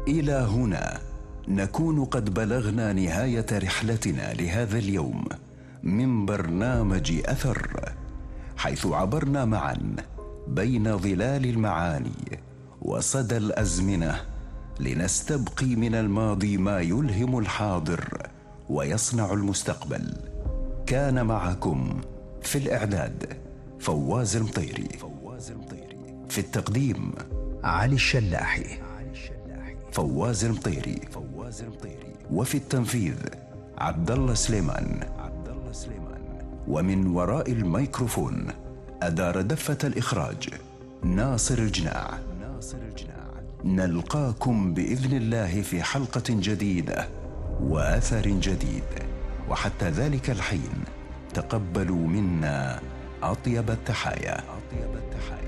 إلى هنا نكون قد بلغنا نهاية رحلتنا لهذا اليوم من برنامج أثر، حيث عبرنا معا بين ظلال المعاني وصدى الأزمنة لنستبقي من الماضي ما يلهم الحاضر ويصنع المستقبل. كان معكم في الإعداد فواز المطيري، في التقديم علي الشلاحي، فواز المطيري، وفي التنفيذ عبد الله سليمان. ومن وراء الميكروفون أدار دفة الإخراج ناصر الجناع. نلقاكم بإذن الله في حلقة جديدة وأثر جديد، وحتى ذلك الحين تقبلوا منا أطيب التحايا.